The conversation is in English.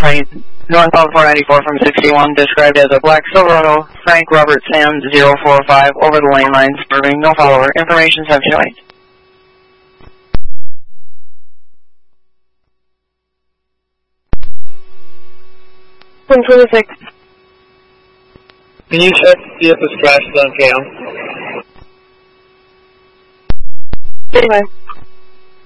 train northbound 494 from 61, described as a black Silverado, Frank Robert Sam 045, over the lane line, swerving, no follower. Information 728. 126. Can you check to see if this crash is on cam? Anyway.